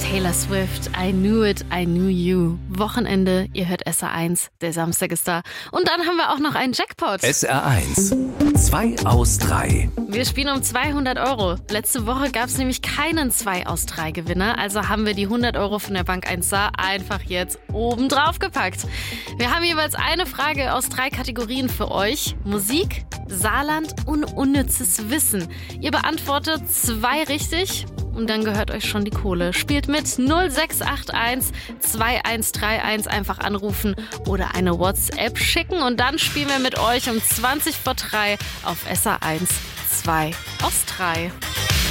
Taylor Swift, I Knew It, I Knew You. Wochenende, ihr hört SR1, der Samstag ist da. Und dann haben wir auch noch einen Jackpot. SR1, 2 aus 3. Wir spielen um 200 Euro. Letzte Woche gab es nämlich keinen 2 aus 3 Gewinner, also haben wir die 100 Euro von der Bank 1 Saar einfach jetzt oben drauf gepackt. Wir haben jeweils eine Frage aus 3 Kategorien für euch. Musik, Saarland und unnützes Wissen. Ihr beantwortet 2 richtig. Und dann gehört euch schon die Kohle. Spielt mit 0681 2131, einfach anrufen oder eine WhatsApp schicken. Und dann spielen wir mit euch um 20 vor 3 auf SR1 2 aus 3.